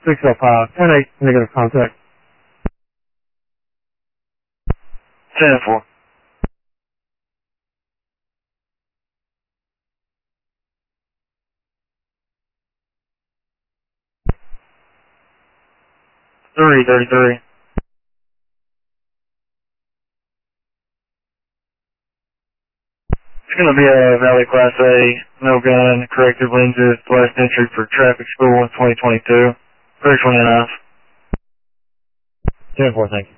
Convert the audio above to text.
605, 10-8, negative contact. 10-4. Three 33. It's going to be a Valley Class A, no gun, corrective lenses, last entry for traffic school in 2022. 329. 10-4, thank you.